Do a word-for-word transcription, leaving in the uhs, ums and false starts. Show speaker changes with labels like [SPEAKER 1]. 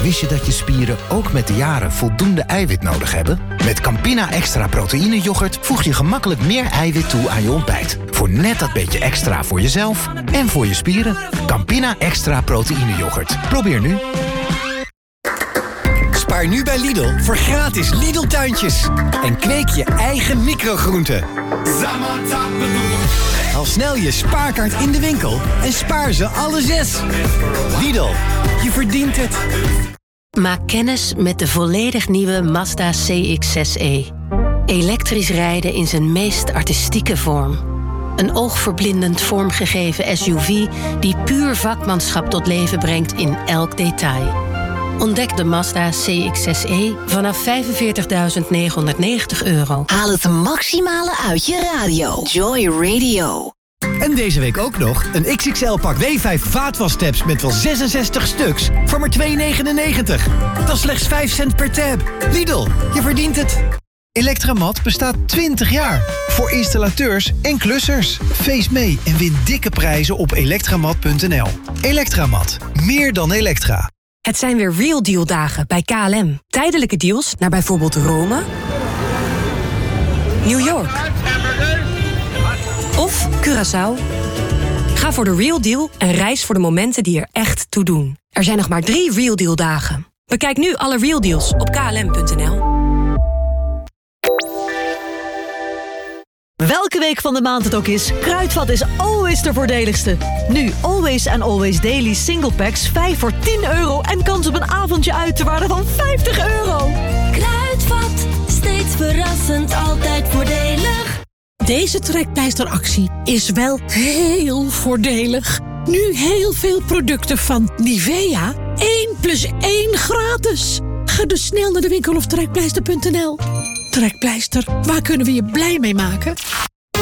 [SPEAKER 1] Wist je dat je spieren ook met de jaren voldoende eiwit nodig hebben? Met Campina Extra Proteïne Yoghurt voeg je gemakkelijk meer eiwit toe aan je ontbijt. Voor net dat beetje extra voor jezelf en voor je spieren. Campina Extra Proteïne Yoghurt. Probeer nu.
[SPEAKER 2] Spaar nu bij Lidl voor gratis Lidl-tuintjes. En kweek je eigen microgroenten. Haal snel je spaarkaart in de winkel en spaar ze alle zes. Lidl, je verdient het.
[SPEAKER 3] Maak kennis met de volledig nieuwe Mazda C X zes e. Elektrisch rijden in zijn meest artistieke vorm. Een oogverblindend vormgegeven S U V die puur vakmanschap tot leven brengt in elk detail. Ontdek de Mazda C X zes e vanaf vijfenveertigduizend negenhonderdnegentig euro.
[SPEAKER 4] Haal het maximale uit je radio. Joy Radio.
[SPEAKER 2] En deze week ook nog een X X L-pak W vijf vaatwastabs met wel zesenzestig stuks voor maar twee negenennegentig. Dat is slechts vijf cent per tab. Lidl, je verdient het.
[SPEAKER 5] Elektramat bestaat twintig jaar. Voor installateurs en klussers. Feest mee en win dikke prijzen op elektramat punt n l. Elektramat. Meer dan elektra.
[SPEAKER 6] Het zijn weer Real Deal dagen bij K L M. Tijdelijke deals naar bijvoorbeeld Rome, New York of Curaçao. Ga voor de Real Deal en reis voor de momenten die er echt toe doen. Er zijn nog maar drie Real Deal dagen. Bekijk nu alle Real Deals op k l m punt n l.
[SPEAKER 7] Welke week van de maand het ook is, Kruidvat is always de voordeligste. Nu Always and Always Daily Single Packs vijf voor tien euro... en kans op een avondje uit ter waarde van vijftig euro.
[SPEAKER 8] Kruidvat, steeds verrassend, altijd voordelig.
[SPEAKER 9] Deze trekpleisteractie is wel heel voordelig. Nu heel veel producten van Nivea. één plus één gratis. Ga dus snel naar de winkel of trekpleister punt n l. Trekpleister, waar kunnen we je blij mee maken?